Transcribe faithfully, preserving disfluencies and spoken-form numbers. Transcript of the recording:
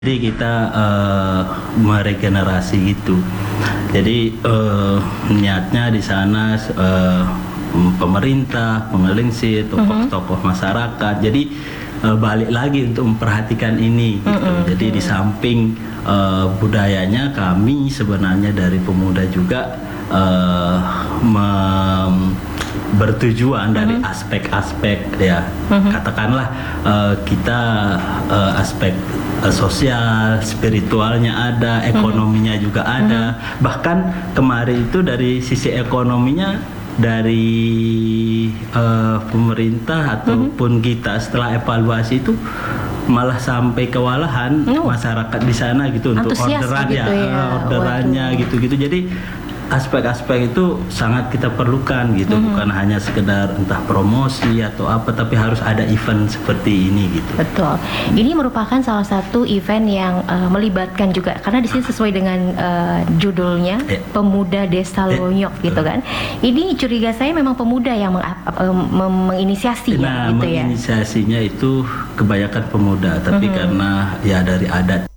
Jadi kita uh, meregenerasi gitu. Jadi uh, niatnya di sana uh, pemerintah, pengelingsir, tokoh-tokoh masyarakat. Jadi uh, balik lagi untuk memperhatikan ini. Gitu. Mm-hmm. Jadi di samping uh, budayanya, kami sebenarnya dari pemuda juga uh, mem- bertujuan mm-hmm. dari aspek-aspek ya, mm-hmm. katakanlah uh, kita uh, aspek uh, sosial, spiritualnya ada, ekonominya mm-hmm. juga ada. Mm-hmm. Bahkan kemarin itu dari sisi ekonominya dari uh, pemerintah ataupun mm-hmm. kita setelah evaluasi itu malah sampai kewalahan oh. masyarakat di sana gitu untuk orderan gitu ya, ya. orderannya gitu-gitu. Jadi aspek-aspek itu sangat kita perlukan gitu, mm-hmm. bukan hanya sekedar entah promosi atau apa, tapi harus ada event seperti ini gitu. Betul. Ini merupakan salah satu event yang uh, melibatkan juga, karena di sini sesuai dengan uh, judulnya eh. Pemuda Desa Lonyok eh. gitu kan. Ini curiga saya memang pemuda yang meng, uh, menginisiasi nah, ya gitu ya. Menginisiasinya itu kebanyakan pemuda, tapi mm-hmm. karena ya dari adat